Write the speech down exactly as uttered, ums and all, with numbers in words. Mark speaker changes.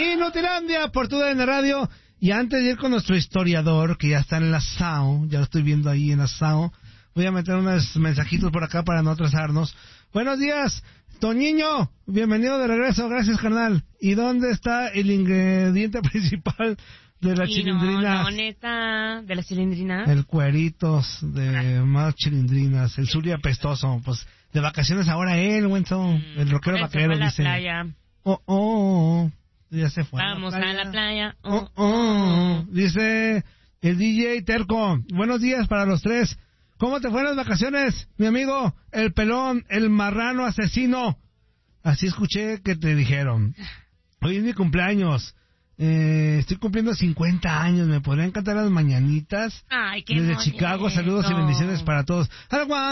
Speaker 1: Inutilandia por tu D N Radio. Y antes de ir con nuestro historiador, que ya está enlazado, ya lo estoy viendo ahí enlazado, voy a meter unos mensajitos por acá para no atrasarnos. Buenos días, Toñiño, bienvenido de regreso, gracias, carnal. ¿Y dónde está el ingrediente principal de la chilindrina?
Speaker 2: No, neta, de las chilindrinas.
Speaker 1: El cueritos de más chilindrinas, el suri apestoso, pues de vacaciones ahora él, Wenzo, mm, el rockero vaquero,
Speaker 2: dice.
Speaker 1: dice.
Speaker 2: Playa.
Speaker 1: Oh, oh, oh. Ya se fue.
Speaker 2: Vamos a la playa. A la playa.
Speaker 1: Oh, oh, oh. Dice el D J Terco. Buenos días para los tres. ¿Cómo te fueron las vacaciones, mi amigo? El pelón, el marrano asesino. Así escuché que te dijeron. Hoy es mi cumpleaños. Eh, estoy cumpliendo cincuenta años. ¿Me podrían cantar las mañanitas?
Speaker 2: Ay, qué
Speaker 1: Desde
Speaker 2: bonito.
Speaker 1: Chicago, saludos y bendiciones para todos.